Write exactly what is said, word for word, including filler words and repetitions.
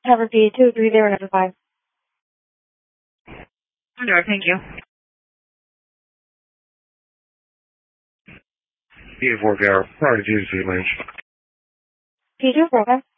Tower P two three zero nine five. Sure, thank you. P four Tower, prior to Tuesday range. P two, okay.